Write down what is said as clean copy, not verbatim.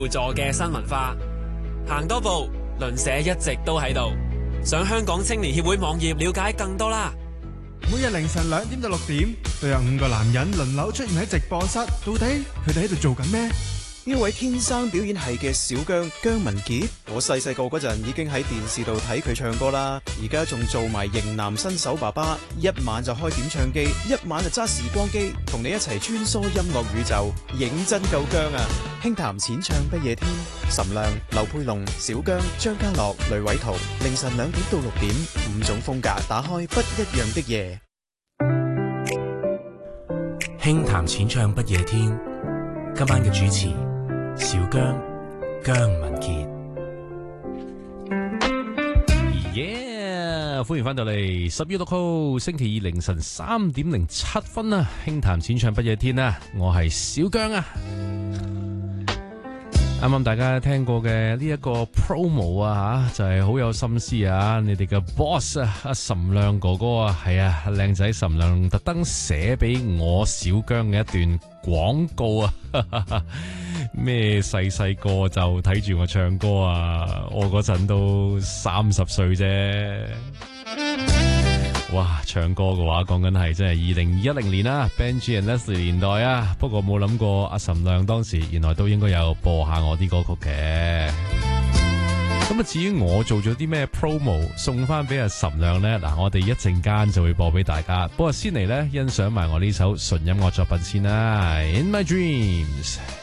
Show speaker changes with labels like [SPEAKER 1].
[SPEAKER 1] 互助嘅新文化，行多步，鄰舍一直都喺度。上香港青年協會網頁了解更多啦。
[SPEAKER 2] 每日凌晨2點到6點，都有5個男人輪流出現喺直播室，到底佢哋喺度做緊咩？
[SPEAKER 3] 呢位天生表演系嘅小姜文傑，我細細個嗰陣已經喺電視度睇佢唱歌啦，而家仲做埋型男新手爸爸，一晚就開點唱機，一晚就揸時光機，同你一齊穿梭音樂宇宙，認真夠姜啊！輕談淺唱不夜天，岑亮、劉佩龍、小姜、張家樂、雷偉圖，凌晨2點到6點，5種風格打開不一樣的夜。
[SPEAKER 4] 輕談淺唱不夜天，今晚嘅主持小姜文傑。
[SPEAKER 5] 歡迎翻到嚟10月6號星期二凌晨3點07分啊！輕談淺唱不夜天啊，我係小姜啊。啱啱大家聽過嘅呢一個 promo 啊吓，就係好有心思啊！你哋嘅 boss 啊，阿岑亮哥哥啊，係啊，靚仔岑亮特登寫俾我小姜嘅一段廣告啊！咩細細個就睇住我唱歌啊！我嗰陣都30歲啫。哇，唱歌嘅話講緊係真係2010年啦，Benji and Leslie 年代啊。不過冇諗過阿岑亮當時原來都應該有播下我啲歌曲嘅。咁啊，至於我做咗啲咩 promo 送翻俾阿岑亮呢？嗱，我哋一陣間就會播俾大家。不過先嚟呢，欣賞埋我呢首純音樂作品先啦，In My Dreams。